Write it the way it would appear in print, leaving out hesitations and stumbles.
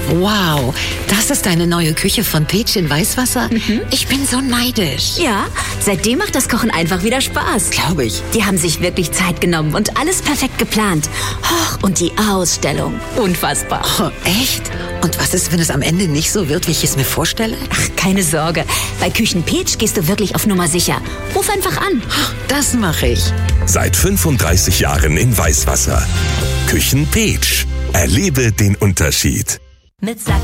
Wow, das ist deine neue Küche von Peach in Weißwasser? Ich bin so neidisch. Ja, seitdem macht das Kochen einfach wieder Spaß. Glaube ich. Die haben sich wirklich Zeit genommen und alles perfekt geplant. Und die Ausstellung. Unfassbar. Oh, echt? Und was ist, wenn es am Ende nicht so wird, wie ich es mir vorstelle? Ach, keine Sorge. Bei Küchen Peach gehst du wirklich auf Nummer sicher. Ruf einfach an. Das mache ich. Seit 35 Jahren in Weißwasser. Küchen Peach. Erlebe den Unterschied. Mit